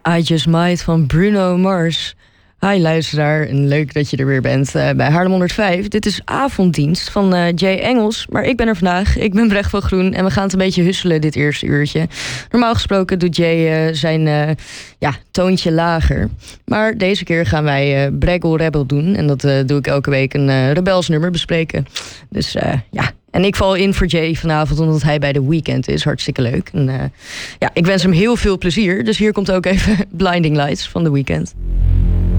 I Just Might van Bruno Mars. Hi luisteraar, en leuk dat je er weer bent bij Haarlem 105. Dit is Avonddienst van Jay Engels, maar ik ben er vandaag. Ik ben Brecht van Groen en we gaan het een beetje husselen dit eerste uurtje. Normaal gesproken doet Jay zijn toontje lager. Maar deze keer gaan wij Breggle Rebel doen. En dat doe ik elke week een rebelsnummer bespreken. Dus En ik val in voor Jay vanavond omdat hij bij The Weeknd is. Hartstikke leuk. En ik wens hem heel veel plezier. Dus hier komt ook even Blinding Lights van The Weeknd.